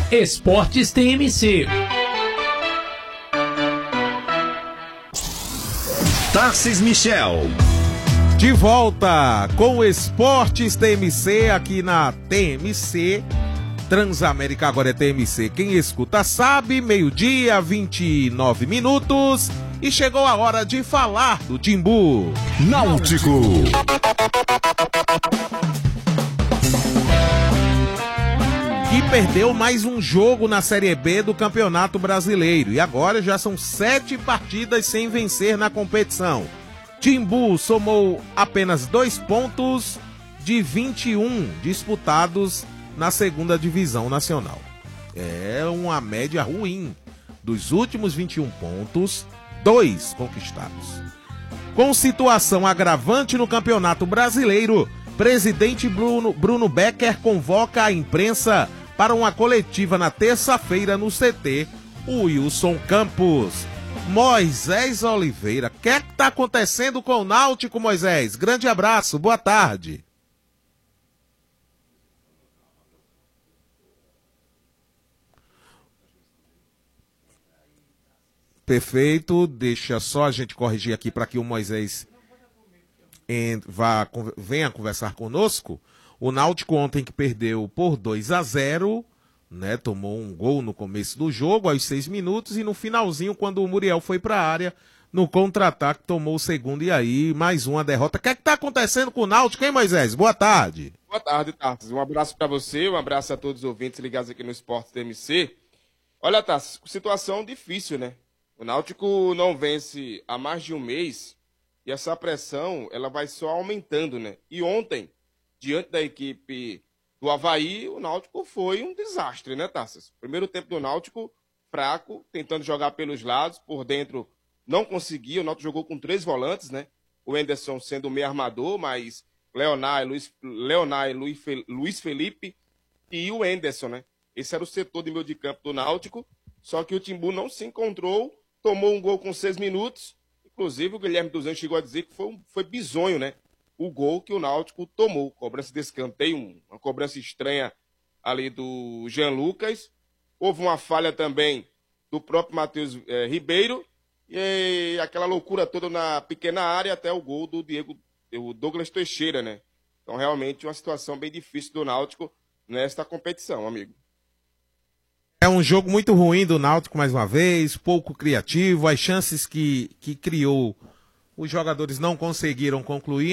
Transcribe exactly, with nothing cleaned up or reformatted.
Esportes T M C. Tarcis Michel. De volta com o Esportes T M C aqui na T M C. Transamérica agora é T M C. Quem escuta sabe, meio-dia, vinte e nove minutos. E chegou a hora de falar do Timbu. Náutico. Que perdeu mais um jogo na Série B do Campeonato Brasileiro. E agora já são sete partidas sem vencer na competição. Timbu somou apenas dois pontos de vinte e um disputados na segunda divisão nacional. É uma média ruim. Dos últimos vinte e um pontos, dois conquistados. Com situação agravante no Campeonato Brasileiro, presidente Bruno, Bruno Becker convoca a imprensa para uma coletiva na terça-feira no C T Wilson Campos. Moisés Oliveira, o que é que está acontecendo com o Náutico, Moisés? Grande abraço, boa tarde. Perfeito, deixa só a gente corrigir aqui para que o Moisés en- vá, venha conversar conosco. O Náutico ontem que perdeu por dois a zero, né, tomou um gol no começo do jogo, aos seis minutos, e no finalzinho, quando o Muriel foi para a área, no contra-ataque, tomou o segundo, e aí mais uma derrota. O que é que tá acontecendo com o Náutico, hein, Moisés? Boa tarde. Boa tarde, Tarsis. Um abraço para você, um abraço a todos os ouvintes ligados aqui no Esporte T M C. Olha, Tarsis, situação difícil, né? O Náutico não vence há mais de um mês e essa pressão ela vai só aumentando, né? E ontem, diante da equipe do Avaí, o Náutico foi um desastre, né, Tarsis? Primeiro tempo do Náutico, fraco, tentando jogar pelos lados, por dentro não conseguia. O Náutico jogou com três volantes, né? O Anderson sendo o meio armador, mas Leonai, Luiz, Leonai Luiz, Luiz Felipe e o Anderson, né? Esse era o setor de meio de campo do Náutico, só que o Timbu não se encontrou, tomou um gol com seis minutos, inclusive o Guilherme dos Anjos chegou a dizer que foi, um, foi bizonho, né? O gol que o Náutico tomou, cobrança de escanteio, uma cobrança estranha ali do Jean Lucas. Houve uma falha também do próprio Matheus eh, Ribeiro, e aquela loucura toda na pequena área até o gol do Diego, o Douglas Teixeira, né? Então realmente uma situação bem difícil do Náutico nesta competição, amigo. É um jogo muito ruim do Náutico, mais uma vez, pouco criativo, as chances que, que criou, os jogadores não conseguiram concluir.